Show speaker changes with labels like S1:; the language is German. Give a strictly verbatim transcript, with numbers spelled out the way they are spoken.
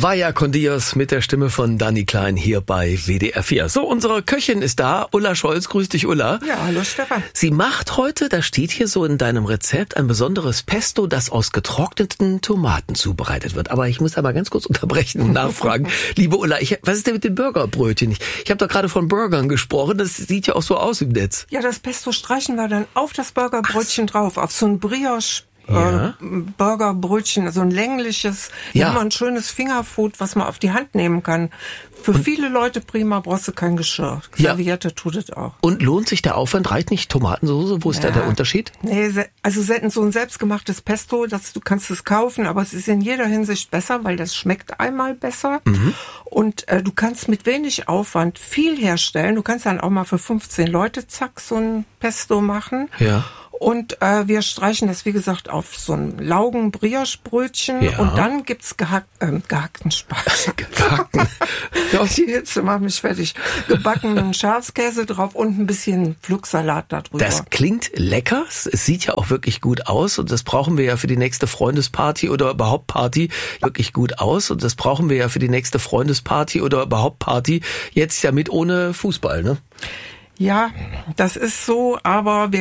S1: Vaya con Dios mit der Stimme von Dani Klein hier bei W D R vier. So, unsere Köchin ist da, Ulla Scholz. Grüß dich, Ulla.
S2: Ja, hallo Stefan.
S1: Sie macht heute, das steht hier so in deinem Rezept, ein besonderes Pesto, das aus getrockneten Tomaten zubereitet wird. Aber ich muss da mal ganz kurz unterbrechen und nachfragen. Liebe Ulla, ich, was ist denn mit dem Burgerbrötchen? Ich, ich habe doch gerade von Burgern gesprochen, das sieht ja auch so aus im Netz.
S2: Ja, das Pesto streichen wir dann auf das Burgerbrötchen Ach. drauf, auf so ein Brioche.
S1: Ja.
S2: Äh, Burgerbrötchen, so ein längliches,
S1: ja.
S2: immer ein schönes Fingerfood, was man auf die Hand nehmen kann. Für und viele Leute prima, brauchst du kein Geschirr.
S1: Ja.
S2: Serviette tut es auch.
S1: Und lohnt sich der Aufwand? Reicht nicht Tomatensoße? Wo ist ja. da der Unterschied?
S2: Nee, also so ein selbstgemachtes Pesto, das, du kannst es kaufen, aber es ist in jeder Hinsicht besser, weil das schmeckt einmal besser. Mhm. Und äh, du kannst mit wenig Aufwand viel herstellen. Du kannst dann auch mal für fünfzehn Leute, zack, so ein Pesto machen.
S1: Ja.
S2: Und äh, wir streichen das, wie gesagt, auf so ein Laugen-Brioche-Brötchen.
S1: Ja.
S2: Und dann gibt's gehack, äh, gehackten Spargel.
S1: Gehackten.
S2: Ja, die Hitze macht mich fertig. Gebackenen Schafskäse drauf und ein bisschen Pflücksalat da drüber.
S1: Das klingt lecker. Es sieht ja auch wirklich gut aus. Und das brauchen wir ja für die nächste Freundesparty oder überhaupt Party wirklich gut aus. Und das brauchen wir ja für die nächste Freundesparty oder überhaupt Party jetzt ja mit ohne Fußball, ne?
S2: Ja, das ist so, aber wir